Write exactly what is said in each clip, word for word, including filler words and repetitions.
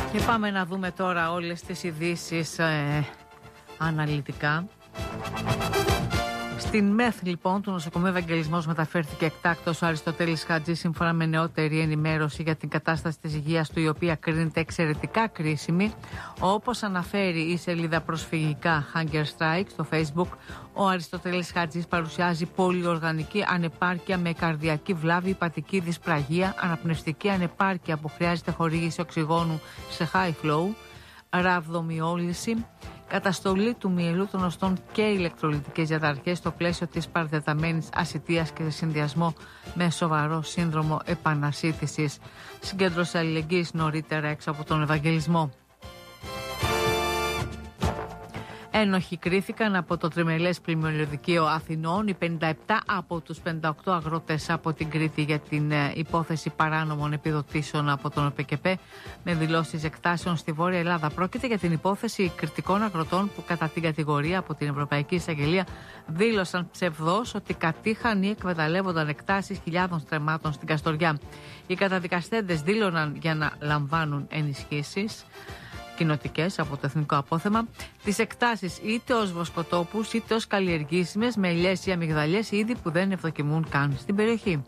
Και πάμε να δούμε τώρα όλες τις ειδήσεις ε, αναλυτικά. Στην ΜΕΘ, λοιπόν, του νοσοκομείου Ευαγγελισμός μεταφέρθηκε εκτάκτως ο Αριστοτέλης Χατζής, σύμφωνα με νεότερη ενημέρωση για την κατάσταση της υγείας του, η οποία κρίνεται εξαιρετικά κρίσιμη. Όπως αναφέρει η σελίδα προσφυγικά Hunger Strike στο Facebook, ο Αριστοτέλης Χατζής παρουσιάζει πολυοργανική ανεπάρκεια με καρδιακή βλάβη, υπατική δυσπραγία, αναπνευστική ανεπάρκεια που χρειάζεται χορήγηση οξυγόνου σε high flow, ραβδομιόλυση, καταστολή του μυελού των οστών και ηλεκτρολιτικές διαταραχές στο πλαίσιο της παρατεταμένης ασιτείας και σε συνδυασμό με σοβαρό σύνδρομο επανασύτησης. Συγκέντρωσε αλληλεγγύης νωρίτερα έξω από τον Ευαγγελισμό. Ένοχοι κρίθηκαν από το τριμελές πλημμυριωδικείο Αθηνών οι πενήντα επτά από τους πενήντα οκτώ αγρότες από την Κρήτη για την ε, υπόθεση παράνομων επιδοτήσεων από τον ΟΠΕΚΕΠΕ με δηλώσεις εκτάσεων στη Βόρεια Ελλάδα. Πρόκειται για την υπόθεση κριτικών αγροτών που κατά την κατηγορία από την Ευρωπαϊκή Εισαγγελία δήλωσαν ψευδώς ότι κατήχαν ή εκμεταλλεύονταν εκτάσεις χιλιάδων στρεμμάτων στην Καστοριά. Οι καταδικαστέντες δήλωναν για να λαμβάνουν ενισχύσεις κοινοτικές από το εθνικό απόθεμα, τις εκτάσεις είτε ως βοσκοτόπους είτε ως καλλιεργήσιμες με ελιές ή αμυγδαλιές, είδη που δεν ευδοκιμούν καν στην περιοχή.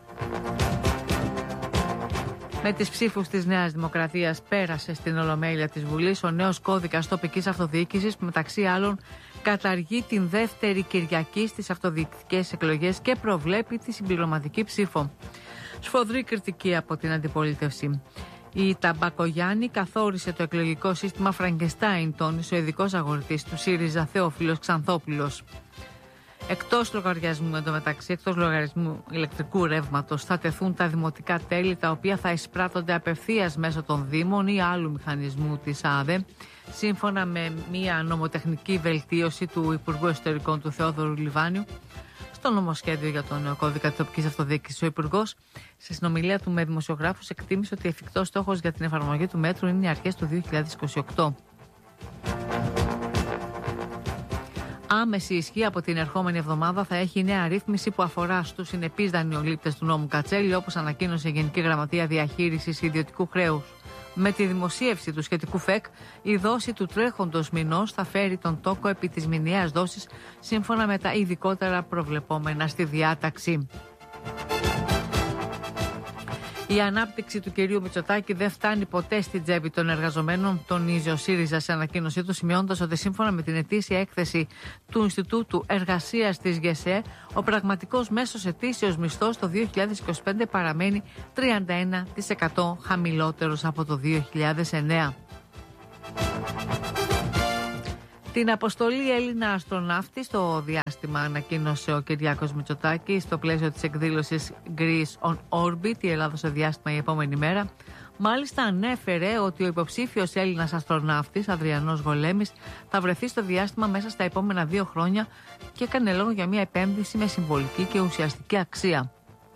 Με τις ψήφους της Νέας Δημοκρατίας πέρασε στην Ολομέλεια της Βουλής ο νέος κώδικας τοπικής αυτοδιοίκησης που μεταξύ άλλων καταργεί την δεύτερη Κυριακή στις αυτοδιοικητικές εκλογές και προβλέπει τη συμπληρωματική ψήφο. Σφοδρή κριτική από την αντιπολίτευση. Η Ταμπακογιάννη καθόρισε το εκλογικό σύστημα Φραγκεστάιν, τόνισε ο ειδικός αγορητής του ΣΥΡΙΖΑ Θεόφιλος Ξανθόπουλος. Εκτός λογαριασμού, εντωμεταξύ, εκτός λογαριασμού ηλεκτρικού ρεύματος, θα τεθούν τα δημοτικά τέλη, τα οποία θα εισπράττονται απευθείας μέσω των Δήμων ή άλλου μηχανισμού της ΑΔΕ, σύμφωνα με μια νομοτεχνική βελτίωση του Υπουργού Εσωτερικών του Θεόδωρου Λιβάνιου. Στο νομοσχέδιο για τον νέο κώδικα τοπικής αυτοδιοίκησης, ο Υπουργός, σε συνομιλία του με δημοσιογράφους, εκτίμησε ότι εφικτός στόχος για την εφαρμογή του μέτρου είναι οι αρχές του δύο χιλιάδες είκοσι οκτώ. Άμεση ισχύ από την ερχόμενη εβδομάδα θα έχει η νέα ρύθμιση που αφορά στους συνεπείς δανειολήπτες του νόμου Κατσέλη, όπως ανακοίνωσε η Γενική Γραμματεία Διαχείρισης Ιδιωτικού Χρέους. Με τη δημοσίευση του σχετικού ΦΕΚ, η δόση του τρέχοντος μηνός θα φέρει τον τόκο επί της μηνιαίας δόσης, σύμφωνα με τα ειδικότερα προβλεπόμενα στη διάταξη. Η ανάπτυξη του κυρίου Μητσοτάκη δεν φτάνει ποτέ στην τσέπη των εργαζομένων, τονίζει ο ΣΥΡΙΖΑ σε ανακοίνωσή του, σημειώνοντας ότι σύμφωνα με την ετήσια έκθεση του Ινστιτούτου Εργασίας της ΓΕΣΕ, ο πραγματικός μέσος ετήσιος μισθός το δύο χιλιάδες είκοσι πέντε παραμένει τριάντα ένα τοις εκατό χαμηλότερος από το δύο χιλιάδες εννέα. Την αποστολή Έλληνα αστροναύτη στο διάστημα ανακοίνωσε ο Κυριάκος Μητσοτάκης στο πλαίσιο της εκδήλωσης Greece on Orbit, η Ελλάδα στο διάστημα η επόμενη μέρα. Μάλιστα ανέφερε ότι ο υποψήφιος Έλληνας αστροναύτης Αδριανός Γολέμης θα βρεθεί στο διάστημα μέσα στα επόμενα δύο χρόνια και έκανε λόγο για μια επένδυση με συμβολική και ουσιαστική αξία.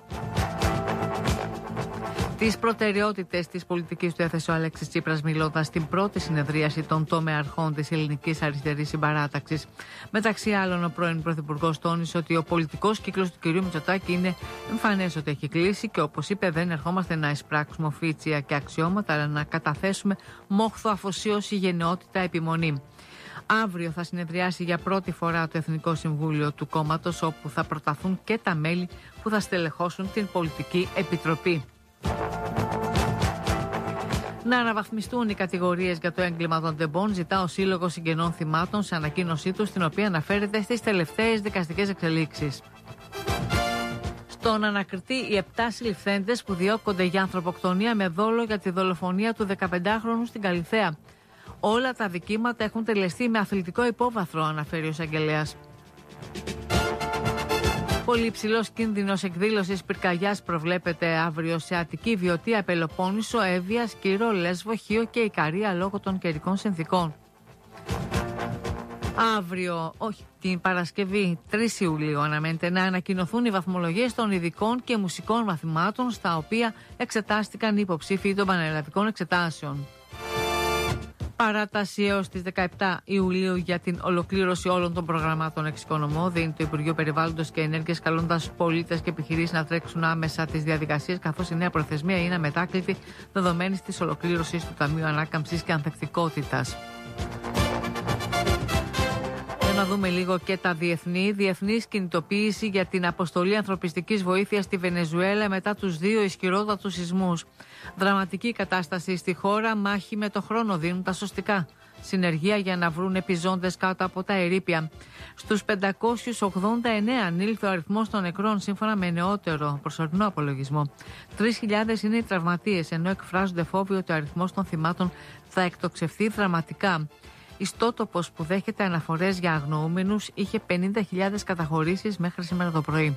Τις προτεραιότητες της πολιτικής του έθεσε ο Αλέξης Τσίπρας, μιλώντας στην πρώτη συνεδρίαση των τομεαρχών της ελληνικής αριστερής συμπαράταξης. Μεταξύ άλλων, ο πρώην Πρωθυπουργός τόνισε ότι ο πολιτικός κύκλος του κ. Μητσοτάκη είναι εμφανές ότι έχει κλείσει και, όπως είπε, δεν ερχόμαστε να εισπράξουμε οφίτσια και αξιώματα, αλλά να καταθέσουμε μόχθο, αφοσίωση, γενναιότητα, επιμονή. Αύριο θα συνεδριάσει για πρώτη φορά το Εθνικό Συμβούλιο του κόμματος, όπου θα προταθούν και τα μέλη που θα στελεχώσουν την Πολιτική Επιτροπή. Να αναβαθμιστούν οι κατηγορίες για το έγκλημα των τεμπών, ζητά ο Σύλλογος Συγγενών Θυμάτων σε ανακοίνωσή του, στην οποία αναφέρεται στις τελευταίες δικαστικές εξελίξεις. Στον ανακριτή, οι επτά συλληφθέντες που διώκονται για ανθρωποκτονία με δόλο για τη δολοφονία του δεκαπεντάχρονου στην Καλιθέα. Όλα τα δικήματα έχουν τελεστεί με αθλητικό υπόβαθρο, αναφέρει ο εισαγγελέας. Πολύ υψηλός κίνδυνος εκδήλωσης πυρκαγιάς προβλέπεται αύριο σε Αττική, Βιωτία, Πελοπόννησο, Εύβοια, Σκύρο, Λέσβο, Χίο και Ικαρία λόγω των καιρικών συνθήκων. Αύριο, όχι, την Παρασκευή τρεις Ιουλίου αναμένεται να ανακοινωθούν οι βαθμολογίες των ειδικών και μουσικών μαθημάτων στα οποία εξετάστηκαν οι υποψήφοι των πανελλαδικών εξετάσεων. Παράταση έως τις δεκαεπτά Ιουλίου για την ολοκλήρωση όλων των προγραμμάτων εξοικονομώ, δίνει το Υπουργείο Περιβάλλοντος και Ενέργειας, καλώντας πολίτες και επιχειρήσεις να τρέξουν άμεσα τις διαδικασίες, καθώς η νέα προθεσμία είναι αμετάκλητη δεδομένης της ολοκλήρωσης του Ταμείου Ανάκαμψης και Ανθεκτικότητας. Να δούμε λίγο και τα διεθνή. Διεθνής κινητοποίηση για την αποστολή ανθρωπιστικής βοήθειας στη Βενεζουέλα μετά τους δύο ισχυρότατους σεισμούς. Δραματική κατάσταση στη χώρα, μάχη με το χρόνο δίνουν τα σωστικά. Συνεργεία για να βρουν επιζώντες κάτω από τα ερείπια. Στους πεντακόσιους ογδόντα εννέα ανήλθε ο αριθμός των νεκρών σύμφωνα με νεότερο προσωρινό απολογισμό. τρεις χιλιάδες είναι οι τραυματίες, ενώ εκφράζονται φόβοι ότι ο αριθμός των θυμάτων θα εκτοξευθεί δραματικά. Ιστότοπος που δέχεται αναφορές για αγνοούμενους είχε πενήντα χιλιάδες καταχωρήσεις μέχρι σήμερα το πρωί.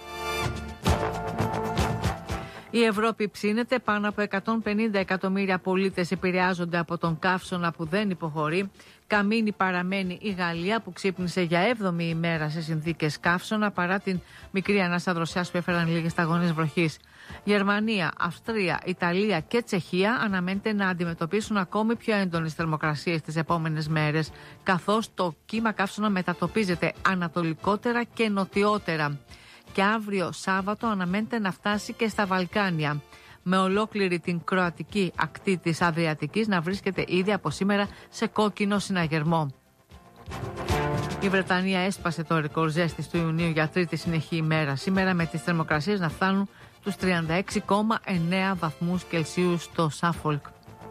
Η Ευρώπη ψήνεται, πάνω από εκατόν πενήντα εκατομμύρια πολίτες επηρεάζονται από τον καύσωνα που δεν υποχωρεί. Καμίνη παραμένει η Γαλλία που ξύπνησε για έβδομη ημέρα σε συνθήκες καύσωνα παρά την μικρή ανάσα δροσιάς που έφεραν λίγες σταγόνες βροχής. Γερμανία, Αυστρία, Ιταλία και Τσεχία αναμένεται να αντιμετωπίσουν ακόμη πιο έντονες θερμοκρασίες τις επόμενες μέρες, καθώς το κύμα καύσωνα μετατοπίζεται ανατολικότερα και νοτιότερα. Και αύριο Σάββατο αναμένεται να φτάσει και στα Βαλκάνια, με ολόκληρη την κροατική ακτή της Αδριατικής να βρίσκεται ήδη από σήμερα σε κόκκινο συναγερμό. Η Βρετανία έσπασε το ρεκόρ ζέστης του Ιουνίου για τρίτη συνεχή ημέρα σήμερα, με τις θερμοκρασίες να φτάνουν τους τριάντα έξι κόμμα εννέα βαθμούς Κελσίου στο Σάφολκ.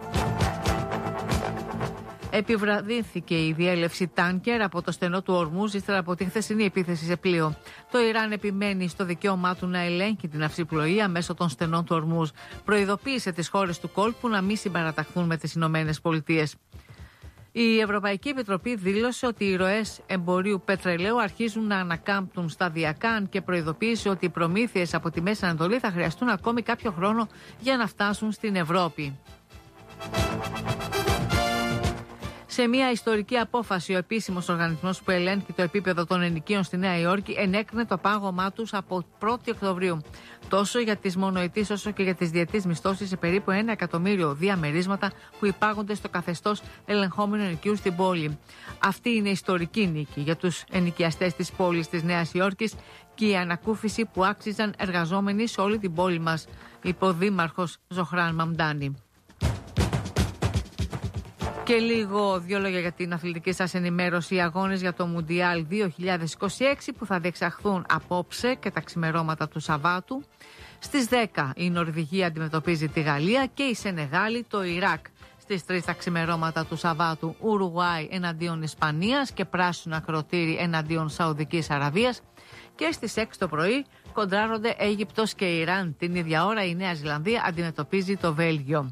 Επιβραδύνθηκε η διέλευση τάνκερ από το στενό του Ορμούζ ύστερα από τη χθεσινή επίθεση σε πλοίο. Το Ιράν επιμένει στο δικαίωμά του να ελέγχει την αυσιπλοεία μέσω των στενών του Ορμούζ. Προειδοποίησε τις χώρες του κόλπου να μην συμπαραταχθούν με τις Ηνωμένες Πολιτείες. Η Ευρωπαϊκή Επιτροπή δήλωσε ότι οι ροές εμπορίου πετρελαίου αρχίζουν να ανακάμπτουν σταδιακά, αν και προειδοποίησε ότι οι προμήθειες από τη Μέση Ανατολή θα χρειαστούν ακόμη κάποιο χρόνο για να φτάσουν στην Ευρώπη. Σε μια ιστορική απόφαση, ο επίσημος οργανισμός που ελέγχει το επίπεδο των ενοικίων στη Νέα Υόρκη ενέκρινε το πάγωμά τους από πρώτη Οκτωβρίου. Τόσο για τις μονοετής όσο και για τις διετής μισθώσεις σε περίπου ένα εκατομμύριο διαμερίσματα που υπάγονται στο καθεστώς ελεγχόμενου ενοικίου στην πόλη. Αυτή είναι ιστορική νίκη για τους ενοικιαστές της πόλης της Νέας Υόρκης και η ανακούφιση που άξιζαν εργαζόμενοι σε όλη την πόλη μας, είπε ο δήμαρχος Ζωχράν Μαμντάνη. Και λίγο δύο λόγια για την αθλητική σας ενημέρωση. Οι αγώνες για το Μουντιάλ δύο χιλιάδες είκοσι έξι που θα διεξαχθούν απόψε και τα ξημερώματα του Σαββάτου. Στις δέκα η Νορβηγία αντιμετωπίζει τη Γαλλία και η Σενεγάλη το Ιράκ. Στις τρεις τα ξημερώματα του Σαββάτου Ουρουγουάη εναντίον Ισπανίας και πράσινο ακροτήρι εναντίον Σαουδικής Αραβίας. Και στις έξι το πρωί κοντράρονται Αίγυπτος και Ιράν. Την ίδια ώρα η Νέα Ζηλανδία αντιμετωπίζει το Βέλγιο.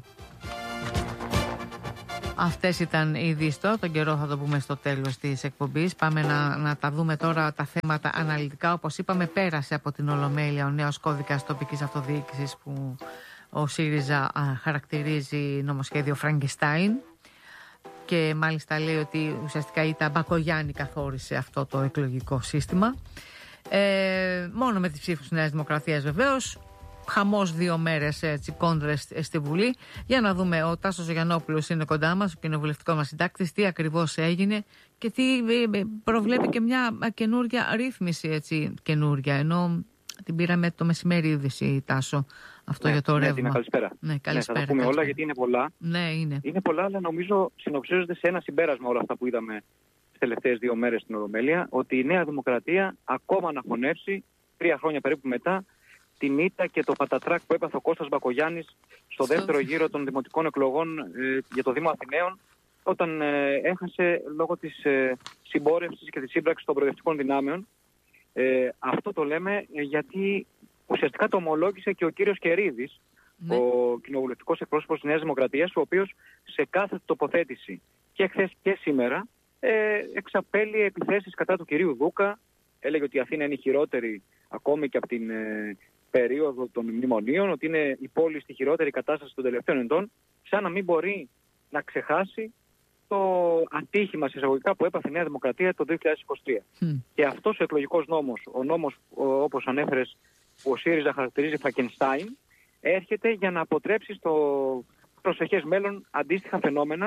Αυτές ήταν οι ειδήσεις. Τώρα τον καιρό θα το πούμε στο τέλος της εκπομπής. Πάμε να, να τα δούμε τώρα τα θέματα αναλυτικά. Όπως είπαμε, πέρασε από την Ολομέλεια ο νέος κώδικας τοπικής αυτοδιοίκησης που ο ΣΥΡΙΖΑ α, χαρακτηρίζει νομοσχέδιο Φραγκεστάιν. Και μάλιστα λέει ότι ουσιαστικά η Μπακογιάννη καθόρισε αυτό το εκλογικό σύστημα. Ε, μόνο με τις ψήφους της Νέας Δημοκρατίας βεβαίως. Χαμός δύο μέρες έτσι, κόντρες στη Βουλή. Για να δούμε, ο Τάσος Γιαννόπουλος είναι κοντά μας, ο κοινοβουλευτικός μας συντάκτης, τι ακριβώς έγινε και τι προβλέπει και μια καινούρια ρύθμιση, έτσι, καινούρια, ενώ την πήραμε το μεσημέρι είδηση, Τάσο, αυτό ναι, για το ναι, ρεύμα. Καλησπέρα. Ναι, καλησπέρα. Ναι, θα τα πούμε όλα γιατί είναι πολλά. Ναι, είναι. Είναι πολλά, αλλά νομίζω συνοψίζονται σε ένα συμπέρασμα όλα αυτά που είδαμε τις τελευταίες δύο μέρες στην Ολομέλεια, ότι η Νέα Δημοκρατία ακόμα να χωνεύσει, τρία χρόνια περίπου μετά, την ήττα και το πατατράκ που έπαθε ο Κώστας Μπακογιάννης στο δεύτερο γύρο των δημοτικών εκλογών ε, για το Δήμο Αθηναίων, όταν ε, έχασε λόγω της ε, συμπόρευσης και της σύμπραξης των προοδευτικών δυνάμεων. Ε, αυτό το λέμε ε, γιατί ουσιαστικά το ομολόγησε και ο κύριος Κερίδης, ναι. ο κοινοβουλευτικός εκπρόσωπος της Νέας Δημοκρατίας, ο οποίος σε κάθε τοποθέτηση και χθες και σήμερα ε, εξαπέλυε επιθέσεις κατά του κυρίου Δούκα. Έλεγε ότι η Αθήνα είναι η χειρότερη ακόμη και από την ε, περίοδο των μνημονίων, ότι είναι η πόλη στη χειρότερη κατάσταση των τελευταίων ετών, σαν να μην μπορεί να ξεχάσει το ατύχημα εισαγωγικά που έπαθε η Νέα Δημοκρατία το δύο χιλιάδες είκοσι τρία. Mm. Και αυτός ο εκλογικός νόμος, ο νόμος όπως ανέφερες που ο ΣΥΡΙΖΑ χαρακτηρίζει Φραγκενστάιν, έρχεται για να αποτρέψει στο προσεχές μέλλον αντίστοιχα φαινόμενα,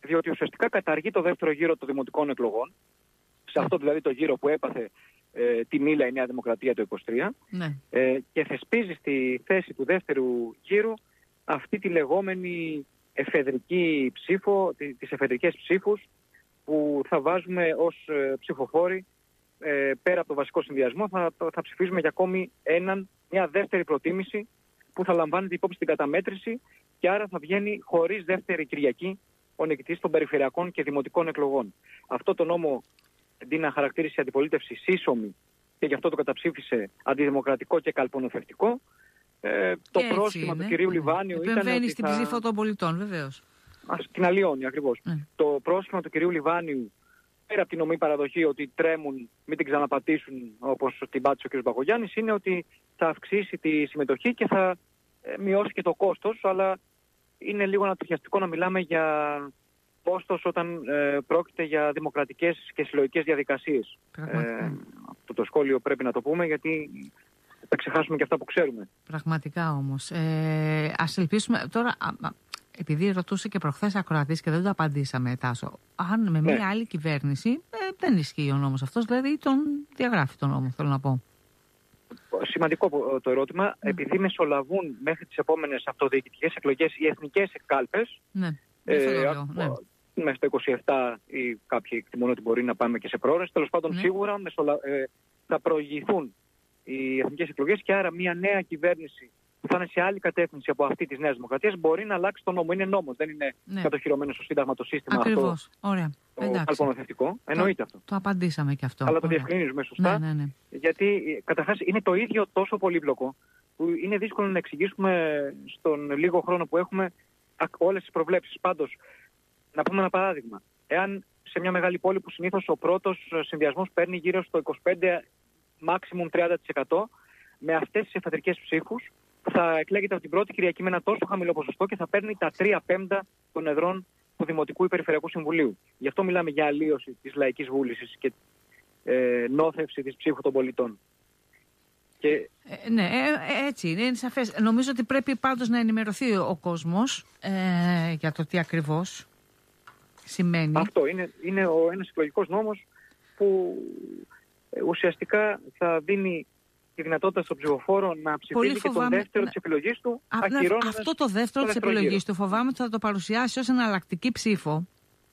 διότι ουσιαστικά καταργεί το δεύτερο γύρο των δημοτικών εκλογών, σε αυτό δηλαδή το γύρο που έπαθε ε, τη μήλα η Νέα Δημοκρατία το είκοσι τρία, ναι. ε, και θεσπίζει στη θέση του δεύτερου γύρου αυτή τη λεγόμενη εφεδρική ψήφο, τις εφεδρικές ψήφους που θα βάζουμε ως ε, ψηφοφόροι ε, πέρα από το βασικό συνδυασμό, θα, θα ψηφίζουμε για ακόμη έναν, μια δεύτερη προτίμηση που θα λαμβάνεται υπόψη στην καταμέτρηση και άρα θα βγαίνει χωρίς δεύτερη Κυριακή ο νικητής των περιφερειακών και δημοτικών εκλογών. Αυτό το νόμο αντί να χαρακτήρισε η αντιπολίτευση σύσσωμη και γι' αυτό το καταψήφισε αντιδημοκρατικό και καλπονοφευτικό. Ε, το έτσι πρόσχημα είναι. του κυρίου Λιβάνιου ήταν. Επεμβαίνει στην θα... ψήφο των πολιτών, βεβαίως. Την αλλοιώνει ακριβώς. Mm. Το πρόσχημα του κυρίου Λιβάνιου, πέρα από την ομή παραδοχή ότι τρέμουν, μην την ξαναπατήσουν όπως την πάτησε ο κ. Μπακογιάννης, είναι ότι θα αυξήσει τη συμμετοχή και θα ε, μειώσει και το κόστος, αλλά είναι λίγο ανατριχιαστικό να μιλάμε για κόστος όταν ε, πρόκειται για δημοκρατικές και συλλογικές διαδικασίες. Ε, αυτό το σχόλιο πρέπει να το πούμε, γιατί θα ξεχάσουμε και αυτά που ξέρουμε. Πραγματικά όμως. Ε, ας ελπίσουμε τώρα, α, επειδή ρωτούσε και προχθές ακροατής και δεν το απαντήσαμε, Τάσο, αν με μια ναι. άλλη κυβέρνηση ε, δεν ισχύει ο νόμος αυτός, δηλαδή τον διαγράφει τον νόμο, θέλω να πω. Σημαντικό το ερώτημα. Mm. Επειδή μεσολαβούν μέχρι τις επόμενες αυτοδιοικητικές εκλογές οι εθνικές κάλπες, ναι. ε, λέω, ναι. μέχρι το είκοσι επτά ή κάποιοι εκτιμούν ότι μπορεί να πάμε και σε προώρες, τέλος πάντων ναι. σίγουρα μεσολα... ε, θα προηγηθούν οι εθνικές εκλογές και άρα μια νέα κυβέρνηση που θα είναι σε άλλη κατεύθυνση από αυτή της Νέας Δημοκρατίας μπορεί να αλλάξει τον νόμο. Είναι νόμος, δεν είναι ναι. κατοχυρωμένο στο Σύνταγμα το σύστημα. Ακριβώς. Αυτό. Ωραία. Το καλπονοθευτικό. Εννοείται αυτό. Το απαντήσαμε και αυτό. Αλλά το διευκρινίζουμε σωστά. Ναι, ναι, ναι. Γιατί καταρχάς είναι το ίδιο τόσο πολύπλοκο που είναι δύσκολο να εξηγήσουμε στον λίγο χρόνο που έχουμε όλες τις προβλέψεις. Πάντως, να πούμε ένα παράδειγμα. Εάν σε μια μεγάλη πόλη που συνήθως ο πρώτος συνδυασμός παίρνει γύρω στο είκοσι πέντε maximum τριάντα τοις εκατό, με αυτές τις εφεδρικές ψήφους θα εκλέγεται από την πρώτη Κυριακή με ένα τόσο χαμηλό ποσοστό και θα παίρνει τα τρία πέμπτα των εδρών του Δημοτικού ή Περιφερειακού Συμβουλίου. Γι' αυτό μιλάμε για αλλίωση της λαϊκής βούλησης και ε, νόθευση της ψήφου των πολιτών. Και... Ε, ναι, ε, έτσι είναι, είναι σαφές. Νομίζω ότι πρέπει πάντως να ενημερωθεί ο κόσμος ε, για το τι ακριβώς σημαίνει. Αυτό είναι, είναι ο, ένας εκλογικός νόμος που ε, ουσιαστικά θα δίνει τη δυνατότητα στον ψηφοφόρο να ψηφίσει και τον δεύτερο να... της επιλογής του. Α, αυτό το δεύτερο της επιλογής του φοβάμαι ότι θα το παρουσιάσει ως εναλλακτική ψήφο.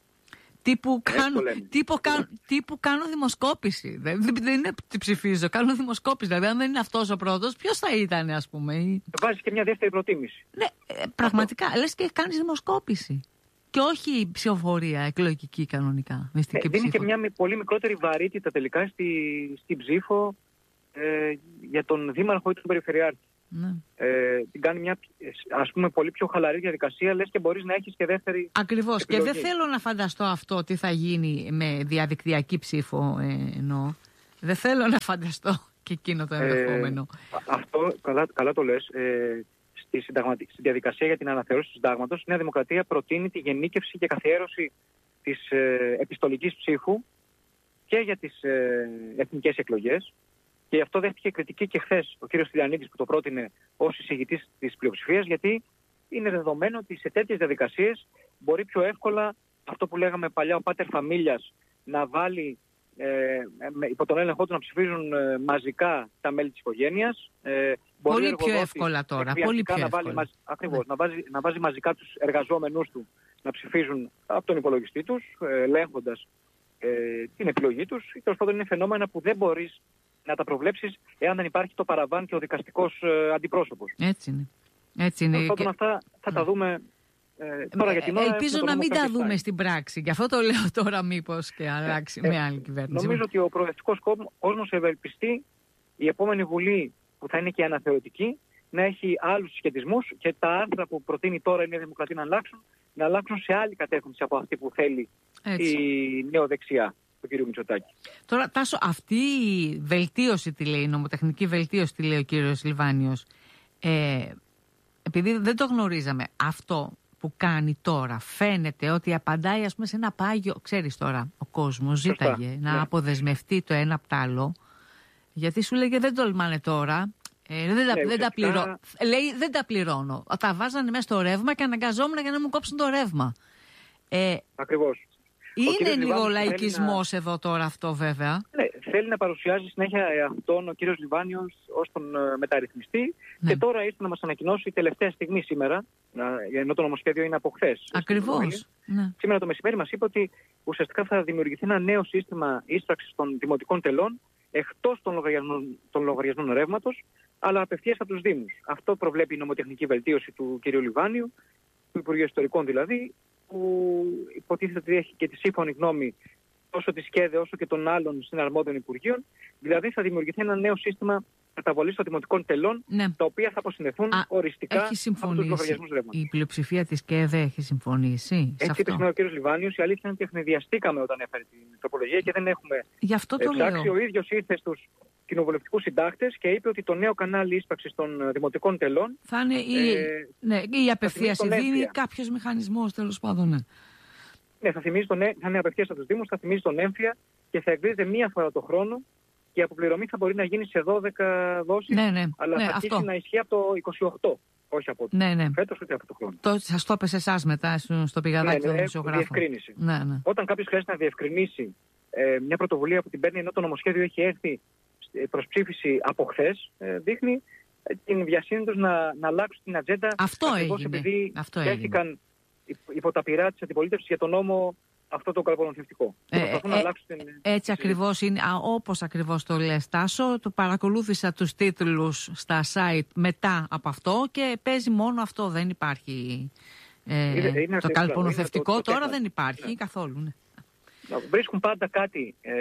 Τύπου κάνω, τύπου, κάνω, τύπου κάνω δημοσκόπηση. Δεν, δεν είναι τι ψηφίζω, κάνω δημοσκόπηση. Δηλαδή, αν δεν είναι αυτός ο πρώτος, ποιος θα ήταν, ας πούμε. Βάζεις και μια δεύτερη προτίμηση. Ναι, ε, πραγματικά. Αυτό. Λες και κάνεις δημοσκόπηση. Και όχι ψηφοφορία εκλογική κανονικά. Μυστική ε, δίνει και μια πολύ μικρότερη βαρύτητα τελικά στη, στην ψήφο ε, για τον δήμαρχο ή τον περιφερειάρχη. Ναι. Ε, την κάνει μια, ας πούμε, πολύ πιο χαλαρή διαδικασία, λες και μπορείς να έχεις και δεύτερη. Ακριβώς. Επιλογή. Και δεν θέλω να φανταστώ αυτό τι θα γίνει με διαδικτυακή ψήφο ε, εννοώ. Δεν θέλω να φανταστώ και εκείνο το ενδεχόμενο. Ε, αυτό καλά, καλά το λες. Ε, στη, στη διαδικασία για την αναθεώρηση του συντάγματος, η Νέα Δημοκρατία προτείνει τη γενίκευση και καθιέρωση της ε, επιστολικής ψήφου και για τις ε, εθνικές εκλογές. Και γι' αυτό δέχτηκε κριτική και χθες ο κύριος Τηλιανίδης που το πρότεινε ως εισηγητής της πλειοψηφίας, γιατί είναι δεδομένο ότι σε τέτοιες διαδικασίες μπορεί πιο εύκολα αυτό που λέγαμε παλιά ο πάτερ φαμίλιας να βάλει ε, υπό τον έλεγχό του να ψηφίζουν ε, μαζικά τα μέλη της οικογένειας. Ε, πολύ πιο εύκολα τώρα. Πολύ πιο να εύκολα. Βάλει, μαζ, ακριβώς, ναι. να, βάζει, να βάζει μαζικά τους εργαζόμενους του να ψηφίζουν από τον υπολογιστή τους, ε, ελέγχοντας ε, την επιλογή τους. Τέλος πάντων είναι φαινόμενα που δεν μπορείς να τα προβλέψεις εάν δεν υπάρχει το παραβάν και ο δικαστικός ε, αντιπρόσωπος. Έτσι είναι. Έτσι είναι. Και... αυτά θα τα δούμε ε, τώρα για την ώρα. Ελπίζω να μην τα δούμε στην πράξη. Γι' αυτό το λέω τώρα μήπως και αλλάξει ε, με άλλη κυβέρνηση. Νομίζω ότι ο προοδευτικός κόσμος ευελπιστεί η επόμενη Βουλή που θα είναι και αναθεωρητική να έχει άλλους συσχετισμούς και τα άρθρα που προτείνει τώρα η Νέα Δημοκρατία να αλλάξουν, να αλλάξουν σε άλλη κατεύθυνση από αυτή που θέλει έτσι η νεοδεξιά του κ. Μητσοτάκη. Τώρα, Τάσο, αυτή η βελτίωση, τι λέει, η νομοτεχνική βελτίωση, τι λέει ο κύριος Λιβάνιος, ε, επειδή δεν το γνωρίζαμε, αυτό που κάνει τώρα φαίνεται ότι απαντάει, ας πούμε, σε ένα πάγιο, ξέρεις τώρα, ο κόσμος ζήταγε Σωστά, να ναι. αποδεσμευτεί το ένα από το άλλο, γιατί σου λέγε δεν τολμάνε τώρα, ε, δεν, τα, ναι, δεν, τα πληρώ, λέει, δεν τα πληρώνω. Τα βάζανε μέσα στο ρεύμα και αναγκαζόμουν για να μου κόψουν το ρεύμα. Ε, Ακριβώς. Είναι λίγο λαϊκισμός να... εδώ τώρα αυτό βέβαια. Ναι, θέλει να παρουσιάζει συνέχεια αυτόν ο κύριος Λιβάνιος ως τον uh, μεταρρυθμιστή ναι. Και τώρα ήρθε να μας ανακοινώσει τελευταία στιγμή σήμερα, ενώ το νομοσχέδιο είναι από χθες. Ακριβώς. Ναι. Σήμερα το μεσημέρι μας είπε ότι ουσιαστικά θα δημιουργηθεί ένα νέο σύστημα ίσπραξης των δημοτικών τελών εκτός των λογαριασμών, των λογαριασμών ρεύματος, αλλά απευθείας από τους Δήμους. Αυτό προβλέπει η νομοτεχνική βελτίωση του κ. Λιβάνιου, του Υπουργείου Ιστορικών δηλαδή, που υποτίθεται ότι έχει και τη σύμφωνη γνώμη τόσο της ΚΕΔΕ όσο και των άλλων συναρμόδιων Υπουργείων. Δηλαδή θα δημιουργηθεί ένα νέο σύστημα καταβολής των δημοτικών τελών, ναι. Τα οποία θα αποσυνδεθούν Α, οριστικά από τους λογαριασμούς ρεύματος. Η πλειοψηφία της ΚΕΔΕ έχει συμφωνήσει. Έτσι είπε σήμερα ο κ. Λιβάνιος. Η αλήθεια είναι ότι ευνηδιαστήκαμε όταν έφερε την τροπολογία και δεν έχουμε ψάξει. Ο ίδιος ήρθε στους κοινοβουλευτικούς συντάκτες και είπε ότι το νέο κανάλι ίσπραξης των δημοτικών τελών θα είναι η, ε, ναι, η απευθείας δίνει ή κάποιος μηχανισμός τέλος πάντων. Ναι, ναι θα, θυμίζει τον, θα είναι απευθείας από τους Δήμους, θα θυμίζει τον έμφυα και θα εκδίδεται μία φορά το χρόνο και η αποπληρωμή θα μπορεί να γίνει σε δώδεκα δόσεις, ναι, ναι, αλλά ναι, θα αρχίσει να ισχύει από το είκοσι οκτώ. Όχι από το ναι, ναι. φέτος ούτε από το χρόνο. Το, σας το έπεσε εσάς μετά στο πηγαδάκι ναι, του ναι, δημοσιογράφου. Διευκρίνηση. Ναι, ναι. Όταν κάποιος χρειάζεται να διευκρινίσει ε, μια πρωτοβουλία που την παίρνει ενώ το νομοσχέδιο έχει έρθει προς ψήφιση από χθες, ε, δείχνει ε, την βιασύνη τους να, να αλλάξουν την ατζέντα. Αυτό ακριβώς έγινε. Επειδή Αυτό τέθηκαν υπό τα πειρά της αντιπολίτευσης για τον νόμο αυτό το καλπονομθευτικό. Ε, ε, ε, την... Έτσι ακριβώς είναι, α, όπως ακριβώς το λες Τάσο, το παρακολούθησα τους τίτλους στα site μετά από αυτό και παίζει μόνο αυτό, δεν υπάρχει ε, είναι, είναι το καλπονομθευτικό τώρα το, το δεν υπάρχει ναι. καθόλου. Ναι. Βρίσκουν πάντα κάτι ε,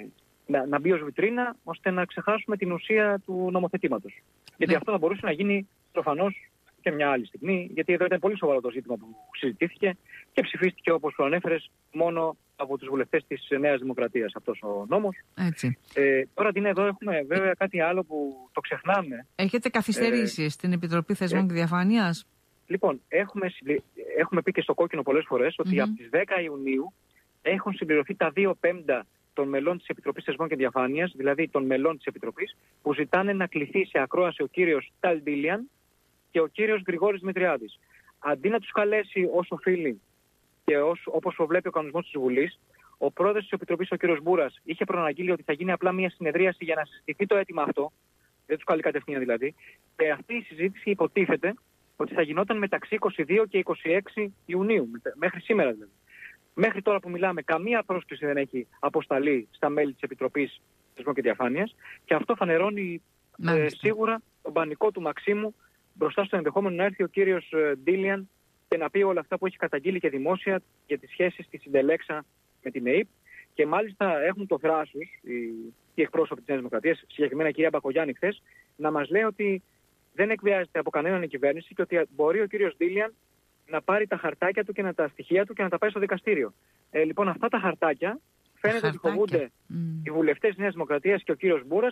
να, να μπει ως βιτρίνα ώστε να ξεχάσουμε την ουσία του νομοθετήματος. Γιατί ναι. αυτό θα μπορούσε να γίνει προφανώς και μια άλλη στιγμή, γιατί εδώ ήταν πολύ σοβαρό το ζήτημα που συζητήθηκε και ψηφίστηκε, όπως το ανέφερες, μόνο από τους βουλευτές της Νέας Δημοκρατίας αυτός ο νόμος. Έτσι. Ε, τώρα, Ντίνα, εδώ έχουμε βέβαια κάτι άλλο που το ξεχνάμε. Έχετε καθυστερήσει ε, στην Επιτροπή Θεσμών ε, και Διαφάνειας. Λοιπόν, έχουμε, έχουμε πει και στο κόκκινο πολλές φορές ότι mm-hmm. από τις δέκα Ιουνίου έχουν συμπληρωθεί τα δύο πέμπτα των μελών της Επιτροπής Θεσμών και Διαφάνειας, δηλαδή των μελών της Επιτροπής, που ζητάνε να κληθεί σε ακρόαση ο κύριος Ταλ Ντίλιαν και ο κύριος Γρηγόρης Δημητριάδης. Αντί να τους καλέσει ως οφείλει και ως, όπως προβλέπει ο κανονισμός της Βουλής, ο πρόεδρος της Επιτροπής, ο κύριος Μπούρας, είχε προαναγγείλει ότι θα γίνει απλά μια συνεδρίαση για να συζητηθεί το αίτημα αυτό, δεν τους καλεί κατευθείαν δηλαδή, και αυτή η συζήτηση υποτίθεται ότι θα γινόταν μεταξύ είκοσι δύο και είκοσι έξι Ιουνίου, μέχρι σήμερα δηλαδή. Μέχρι τώρα που μιλάμε, καμία πρόσκληση δεν έχει αποσταλεί στα μέλη της Επιτροπής Θεσμών και Διαφάνειας και αυτό φανερώνει ε, σίγουρα τον πανικό του Μαξίμου μπροστά στο ενδεχόμενο να έρθει ο κύριος Ντίλιαν και να πει όλα αυτά που έχει καταγγείλει και δημόσια για τις σχέσεις της Συντελέξα με την ΕΕΠ. Και μάλιστα έχουν το θράσος οι, οι εκπρόσωποι της Νέας Δημοκρατίας, συγκεκριμένα η κυρία Μπακογιάννη χθες, να μας λέει ότι δεν εκβιάζεται από κανέναν η κυβέρνηση και ότι μπορεί ο κύριος Ντίλιαν να πάρει τα χαρτάκια του και να τα στοιχεία του και να τα πάει στο δικαστήριο. Ε, λοιπόν, αυτά τα χαρτάκια φαίνεται ότι φοβούνται mm. οι βουλευτές της Νέας Δημοκρατίας και ο κύριος Μπούρας.